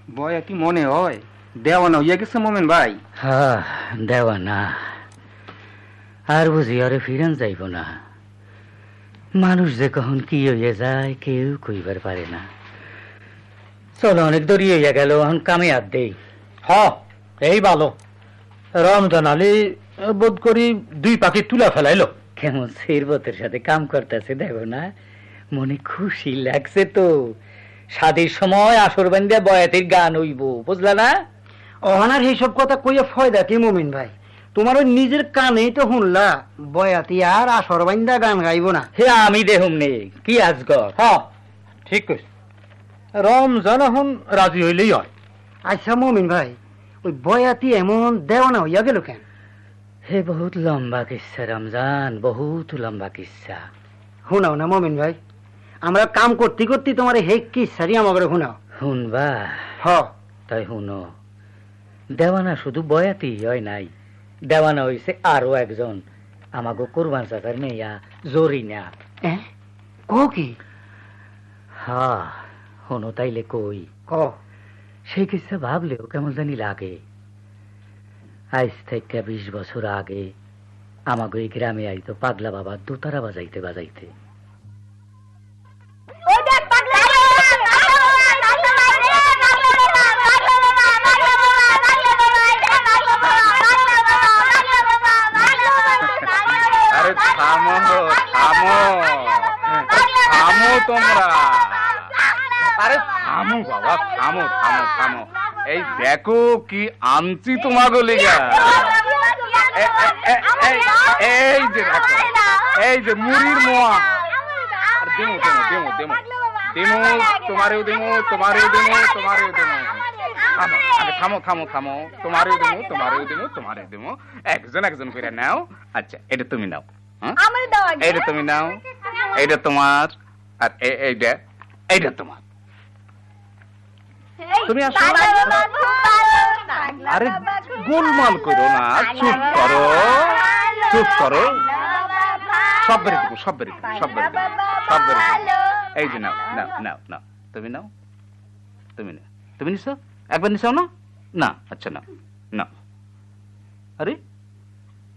বয়াতি মনে হয় দেওয়ানা হইয়া গেছে মোমেন ভাই। হ্যাঁ দেওয়ানা, আর বুঝি আরে ফিরান যাইব না। মানুষ যে কখন কি হইয়া যায় কেউ কইবার পারে না। চলো অনেক দড়ি হইয়া গেল, এখন কামে হাত দেই। হ এই ভালো, রমজান আলী বোধ করি 2 পাখি তুলা ফেলাইলো। কেমন সিরবতের সাথে কাম করতেছে দেখো না, মনে খুশি লাগছে তো। শাদির সময় আসর বান্ধিয়া বয়াতির গান হইব, বুঝলা না? অহনার এইসব কথা কইয়া ফয়দা কি মোমিন ভাই? তোমার ওই নিজের কানেই তো শুনলা বয়াতি আর আসর বাইন্দা গান গাইব না। হে আমি দেহুম নে কি আজগর। হ ঠিক কইস, রমজান এখন রাজি হইলেই হয়। আচ্ছা মোমিন ভাই, ওই বয়াতি এমন দেওয়ানা হইয়া গেল কেন? হে বহুত লম্বা কিচ্ছা রমজান, বহুত লম্বা কিচ্ছা। শুনাও না মোমিন ভাই, আমরা কাম করতে করতে তোমার হে কিচ্ছারি আমাকে শুনাও। শুনবা? হ তাই শুনো, দেওয়ানা শুধু বয়াতি হয় নাই, দেওয়ানা হইছে আরো একজন, আমাগো কুরবান চাচার মেয়া জরিনা। ক কি? হা শুনো তাইলে কই। ক। সেই কিচ্ছা ভাবলেও কেমন জানি লাগে। আজ থেকে 20 বছর আগে আমাগো এই গ্রামে আইতো পাগলা বাবা দোতারা বাজাইতে বাজাইতে। আরে থামো থামো থামো তোমরা, আরে থামো বাবা, থামো থামো থামো। এই দেখো কি আনছি তোমাকে লিগা। এই যে দেখো, এই যে মুড়ির মোয়া। আর দেমো দেমো দেমো দেমো দেমো, তোমারেও দেমো, তোমারেও দেমো, তোমারেও দেমো। থামো আগে, থামো থামো থামো, তোমারেও দেমো, তোমারেও দেমো, তোমারেও দেমো। একজন একজন করে নাও। আচ্ছা এটা তুমি নাও, এইটা তুমি নাও, এইটা তোমার, আর এইটা এইটা তোমার। তুমি আসো। আরে গোলমাল করো না, চুপ করো, চুপ করো। সব বেড়ে দেবো, সব বেড়ে দেবো, সব বেড়ে দেবো, সব বেড়ে দেবো। এই যে নাও নাও নাও নাও, তুমি নাও, তুমি নাও। তুমি নিছো? একবার নিছো না? না, আচ্ছা নাও নাও। আরে